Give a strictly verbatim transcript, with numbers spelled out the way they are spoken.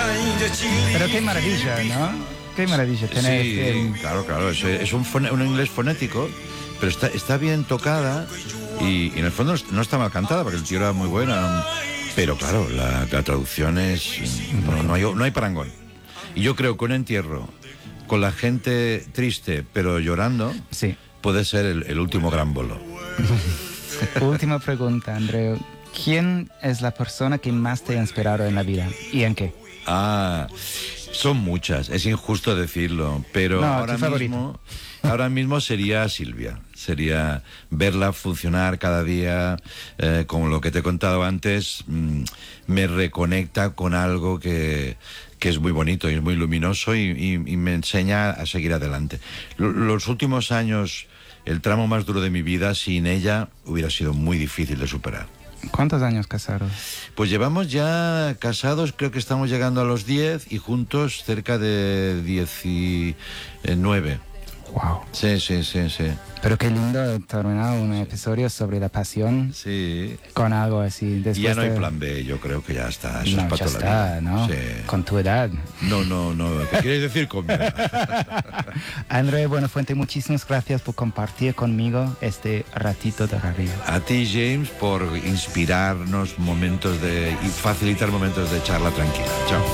Pero qué maravilla, ¿no? Qué maravilla tener... Sí, eh, claro, claro. Es, es un, fone- un inglés fonético, pero está, está bien tocada y, y en el fondo no está mal cantada porque el tío era muy bueno. Pero claro, la, la traducción es... No, no hay, no hay parangón. Y yo creo que un entierro con la gente triste pero llorando sí. puede ser el, el último gran bolo. Última pregunta, Andreu. ¿Quién es la persona que más te ha inspirado en la vida? ¿Y en qué? Ah, son muchas, es injusto decirlo, pero No, ahora tu favorito. mismo, ahora mismo sería Silvia, sería verla funcionar cada día, eh, como lo que te he contado antes, mmm, me reconecta con algo que, que es muy bonito y es muy luminoso y, y, y me enseña a seguir adelante. L- los últimos años, el tramo más duro de mi vida, sin ella hubiera sido muy difícil de superar. ¿Cuántos años casados? Pues llevamos ya casados, creo que estamos llegando a los diez y juntos cerca de diecinueve. Wow. Sí, sí, sí, sí. Pero qué lindo terminar un episodio sobre la pasión Sí. con algo así. Después Y ya no hay de... plan B, yo creo que ya está. Eso No, es para ya toda la está, vida. ¿no? Sí. Con tu edad. No, no, no. ¿Qué quieres decir con mi edad? Andreu Buenafuente, muchísimas gracias por compartir conmigo este ratito de radio. A ti, James, por inspirarnos momentos de y facilitar momentos de charla tranquila. Chao.